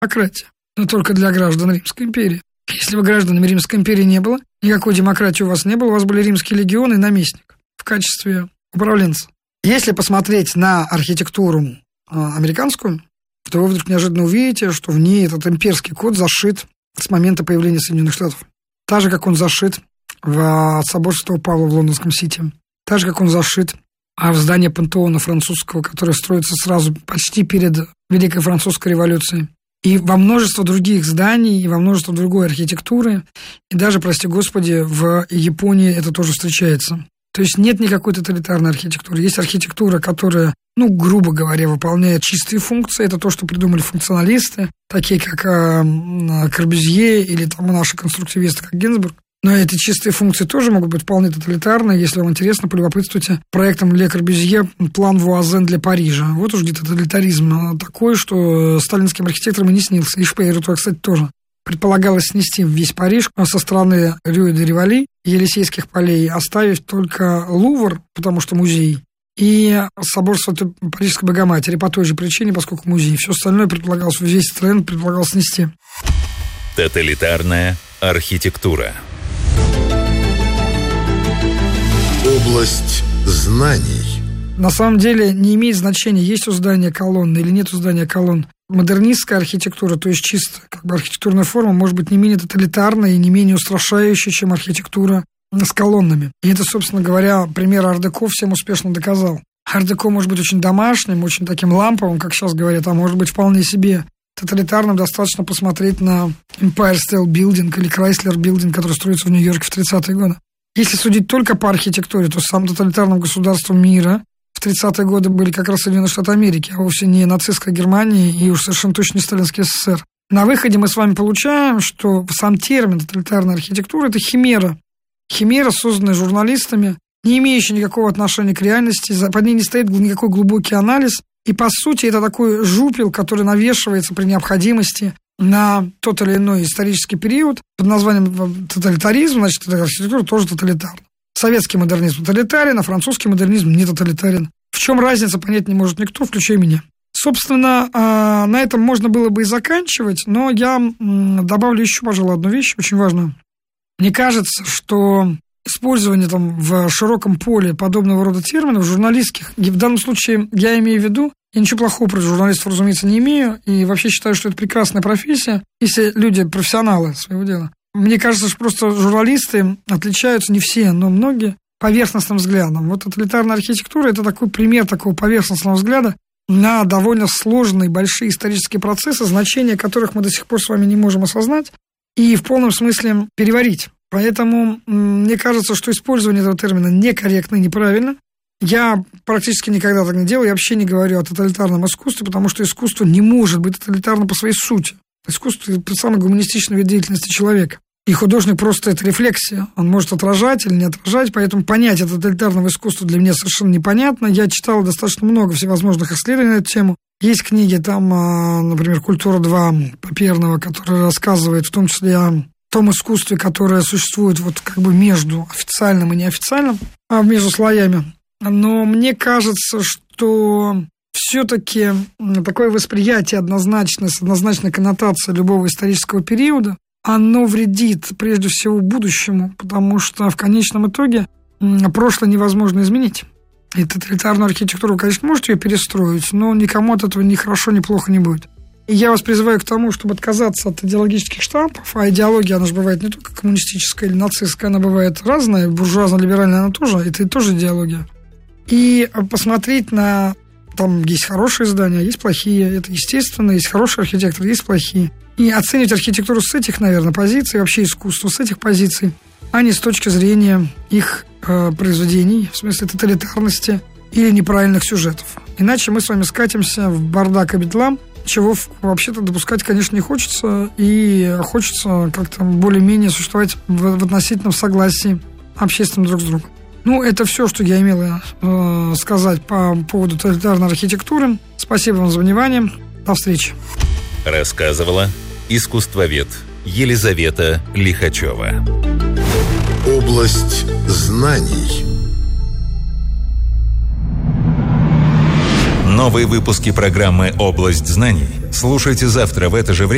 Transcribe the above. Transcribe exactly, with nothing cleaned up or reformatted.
демократия, но только для граждан Римской империи. Если бы гражданами Римской империи не было, никакой демократии у вас не было, у вас были римские легионы и наместник в качестве управленца. Если посмотреть на архитектуру американскую, то вы вдруг неожиданно увидите, что в ней этот имперский код зашит с момента появления Соединенных Штатов. Так же, как он зашит в собор Святого Павла в лондонском Сити, так же, как он зашит в здание Пантеона французского, которое строится сразу почти перед Великой Французской революцией, и во множество других зданий, и во множество другой архитектуры, и даже, прости господи, в Японии это тоже встречается. То есть нет никакой тоталитарной архитектуры. Есть архитектура, которая, ну, грубо говоря, выполняет чистые функции. Это то, что придумали функционалисты, такие как э, Корбюзье или там наши конструктивисты, как Гинзбург. Но эти чистые функции тоже могут быть вполне тоталитарные. Если вам интересно, полюбопытствуйте проектом Ле Корбюзье «План Вуазен для Парижа». Вот уж где-то тоталитаризм такой, что сталинским архитекторам и не снился. И Шпееру, кстати, тоже. Предполагалось снести весь Париж со стороны Рю де Риволи, Елисейских полей, оставив только Лувр, потому что музей, и собор Святой Парижской Богоматери по той же причине, поскольку музей. Все остальное предполагалось, весь тренд предполагалось снести. Тоталитарная архитектура. Область знаний. На самом деле не имеет значения, есть у здания колонны или нет у здания колонн. Модернистская архитектура, то есть чисто как бы архитектурная форма, может быть не менее тоталитарная и не менее устрашающая, чем архитектура с колоннами. И это, собственно говоря, пример ар-деко всем успешно доказал. Ар-деко может быть очень домашним, очень таким ламповым, как сейчас говорят, а может быть вполне себе тоталитарным. Достаточно посмотреть на Empire State Building или Chrysler Building, который строится в Нью-Йорке в тридцатые годы. Если судить только по архитектуре, то самым тоталитарным государством мира в тридцатые годы были как раз Соединенные Штаты Америки, а вовсе не нацистская Германия и уж совершенно точно не Сталинский СССР. На выходе мы с вами получаем, что сам термин тоталитарная архитектура – это химера. Химера, созданная журналистами, не имеющая никакого отношения к реальности, под ней не стоит никакой глубокий анализ. И, по сути, это такой жупел, который навешивается при необходимости на тот или иной исторический период под названием тоталитаризм, значит, эта архитектура тоже тоталитарна. Советский модернизм тоталитарен, а французский модернизм не тоталитарен. В чем разница, понять не может никто, включая меня. Собственно, на этом можно было бы и заканчивать, но я добавлю еще, пожалуй, одну вещь очень важную. Мне кажется, что использование там в широком поле подобного рода терминов журналистских, и в данном случае я имею в виду, я ничего плохого против журналистов, разумеется, не имею, и вообще считаю, что это прекрасная профессия, если люди профессионалы своего дела. Мне кажется, что просто журналисты отличаются, не все, но многие, поверхностным взглядом. Вот тоталитарная архитектура – это такой пример такого поверхностного взгляда на довольно сложные, большие исторические процессы, значения которых мы до сих пор с вами не можем осознать и в полном смысле переварить. Поэтому мне кажется, что использование этого термина некорректно и неправильно. Я практически никогда так не делаю, я вообще не говорю о тоталитарном искусстве, потому что искусство не может быть тоталитарно по своей сути. Искусство – это самый гуманистичный вид деятельности человека. И художник просто это рефлексия. Он может отражать или не отражать, поэтому понятие тоталитарного искусства для меня совершенно непонятно. Я читал достаточно много всевозможных исследований на эту тему. Есть книги, там, например, «Культура два» Паперного, которая рассказывает в том числе о том искусстве, которое существует вот как бы между официальным и неофициальным, а между слоями. Но мне кажется, что все-таки такое восприятие однозначное, с однозначной коннотацией любого исторического периода, оно вредит прежде всего будущему, потому что в конечном итоге прошлое невозможно изменить. И тоталитарную архитектуру, конечно, можете ее перестроить, но никому от этого ни хорошо, ни плохо не будет. И я вас призываю к тому, чтобы отказаться от идеологических штампов, а идеология, она же бывает не только коммунистическая или нацистская, она бывает разная, буржуазно-либеральная она тоже, это и тоже идеология. И посмотреть на... Там есть хорошие здания, есть плохие, это естественно, есть хорошие архитекторы, есть плохие. И оценивать архитектуру с этих, наверное, позиций, вообще искусство с этих позиций, а не с точки зрения их э, произведений, в смысле тоталитарности или неправильных сюжетов. Иначе мы с вами скатимся в бардак и бедлам, чего вообще-то допускать, конечно, не хочется, и хочется как-то более-менее существовать в, в относительном согласии общественным друг с другом. Ну, это все, что я имела э, сказать по поводу тоталитарной архитектуры. Спасибо вам за внимание. До встречи. Рассказывала искусствовед Елизавета Лихачева. Область знаний. Новые выпуски программы «Область знаний» слушайте завтра в это же время.